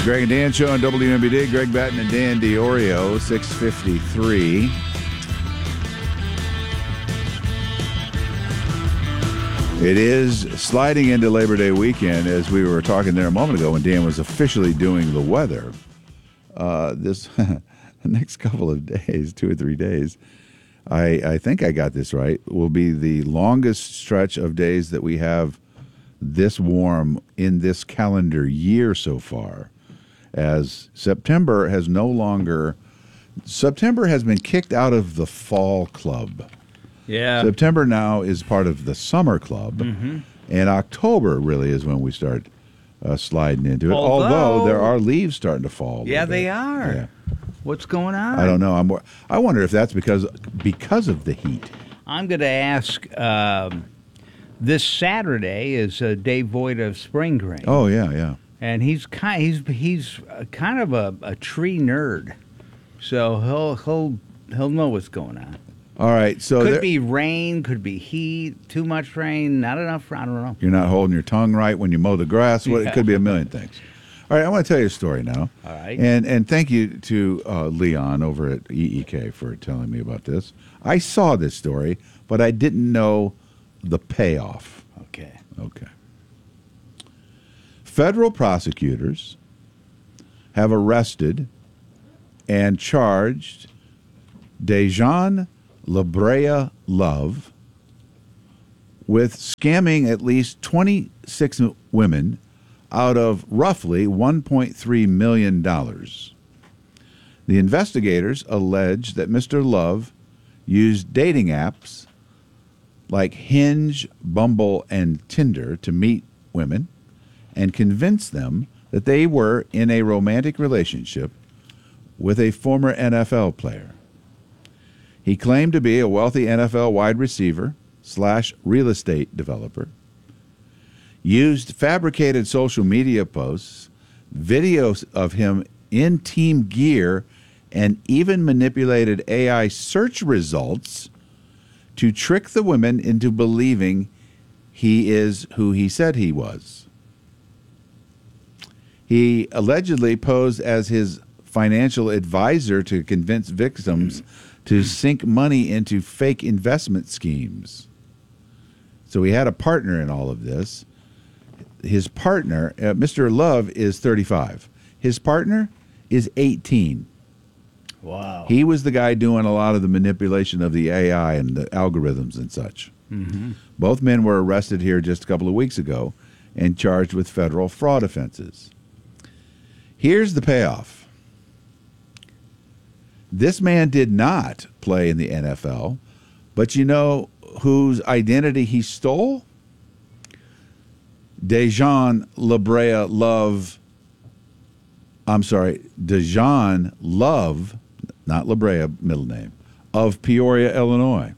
Greg and Dan Show on WMBD. Greg Batten and Dan DiOrio, 6:53. It is sliding into Labor Day weekend, as we were talking there a moment ago when Dan was officially doing the weather. This the next couple of days, 2 or 3 days, I think I got this right, will be the longest stretch of days that we have this warm in this calendar year so far, as September has been kicked out of the fall club. Yeah. September now is part of the summer club, and October really is when we start sliding into it. Although there are leaves starting to fall. Yeah, they are. Yeah. What's going on? I don't know. I wonder if that's because of the heat. I'm going to ask. This Saturday is Dave Voigt of Spring Grain. Oh yeah. And he's kind of a tree nerd, so he'll know what's going on. All right, so could be rain, could be heat, too much rain, not enough. I don't know. You're not holding your tongue right when you mow the grass. It could be a million things. All right, I want to tell you a story now. All right, and thank you to Leon over at EEK for telling me about this. I saw this story, but I didn't know the payoff. Okay. Federal prosecutors have arrested and charged Dejan LaBrea Love with scamming at least 26 women out of roughly $1.3 million. The investigators allege that Mr. Love used dating apps like Hinge, Bumble, and Tinder to meet women and convince them that they were in a romantic relationship with a former NFL player. He claimed to be a wealthy NFL wide receiver / real estate developer, used fabricated social media posts, videos of him in team gear, and even manipulated AI search results to trick the women into believing he is who he said he was. He allegedly posed as his financial advisor to convince victims to sink money into fake investment schemes. So he had a partner in all of this. His partner, Mr. Love, is 35. His partner is 18. Wow. He was the guy doing a lot of the manipulation of the AI and the algorithms and such. Both men were arrested here just a couple of weeks ago and charged with federal fraud offenses. Here's the payoff. This man did not play in the NFL, but you know whose identity he stole? Dejan Love, not LaBrea, middle name, of Peoria, Illinois.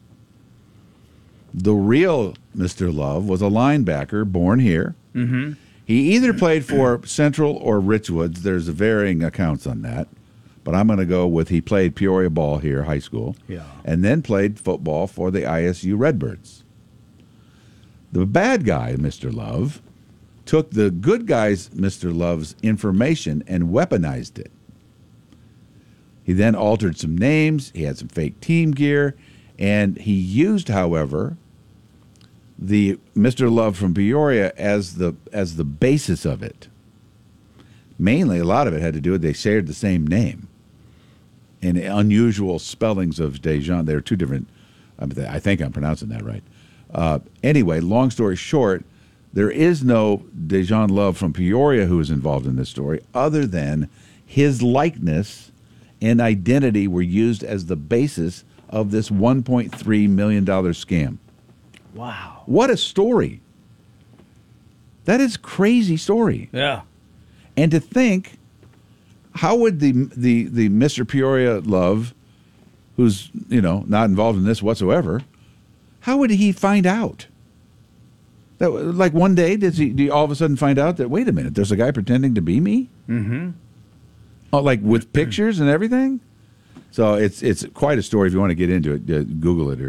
The real Mr. Love was a linebacker born here. He either played for Central or Richwoods. There's varying accounts on that. But I'm going to go with he played Peoria ball here, high school, and then played football for the ISU Redbirds. The bad guy, Mr. Love, took the good guy's Mr. Love's information and weaponized it. He then altered some names. He had some fake team gear, and he used, however, the Mr. Love from Peoria as the basis of it. Mainly, a lot of it had to do with they shared the same name. And unusual spellings of Dejan. There are two different, I think I'm pronouncing that right. Anyway, long story short, there is no Dejan Love from Peoria who is involved in this story other than his likeness and identity were used as the basis of this $1.3 million scam. Wow. What a story. That is a crazy story. Yeah. And to think, how would the Mr. Peoria Love, who's, not involved in this whatsoever, how would he find out? That, like one day, do you all of a sudden find out that, wait a minute, there's a guy pretending to be me? Oh, like with pictures and everything? So it's quite a story. If you want to get into it, Google it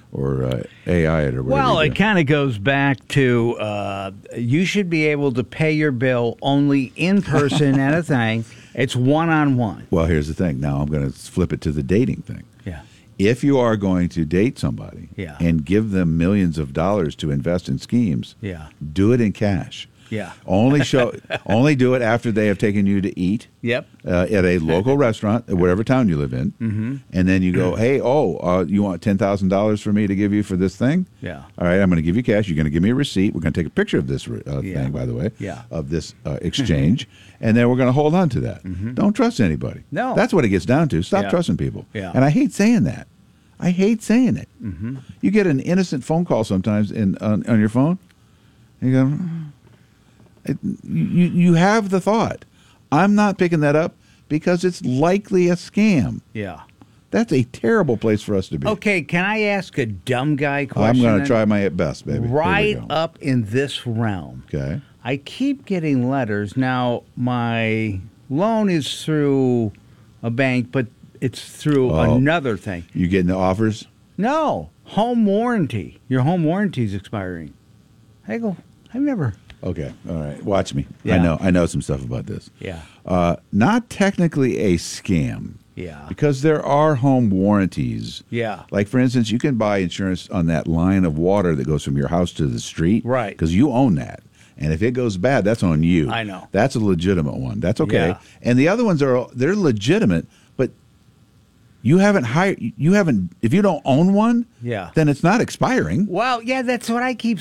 AI it or whatever. Well, you it do. kind of goes back to you should be able to pay your bill only in person at a thing. It's one-on-one. Well, here's the thing. Now I'm going to flip it to the dating thing. Yeah. If you are going to date somebody Yeah. and give them millions of dollars to invest in schemes, Yeah. do it in cash. Yeah. Only do it after they have taken you to eat Yep. at a local restaurant, whatever town you live in, and then you go, hey, you want $10,000 for me to give you for this thing? Yeah. All right, I'm going to give you cash. You're going to give me a receipt. We're going to take a picture of this Yeah. thing, by the way, Yeah. of this exchange, and then we're going to hold on to that. Don't trust anybody. No. That's what it gets down to. Stop Yeah. trusting people. Yeah. And I hate saying that. I hate saying it. You get an innocent phone call sometimes on your phone, and you go, you have the thought, I'm not picking that up because it's likely a scam. Yeah. That's a terrible place for us to be. Okay, can I ask a dumb guy I'm question? going to then? try my best, baby. Here we Right go. up in this realm. Okay. I keep getting letters. Now, my loan is through a bank, but it's through Oh. another thing. You getting the offers? No, home warranty. Your home warranty is expiring. I go, I've never. Okay. All right. Watch me. Yeah. I know some stuff about this. Yeah. Not technically a scam. Yeah. Because there are home warranties. Yeah. Like, for instance, you can buy insurance on that line of water that goes from your house to the street. Right. Because you own that. And if it goes bad, that's on you. I know. That's a legitimate one. That's okay. Yeah. And the other ones they're legitimate, but you haven't if you don't own one, Yeah. then it's not expiring. Well, yeah, that's what I keep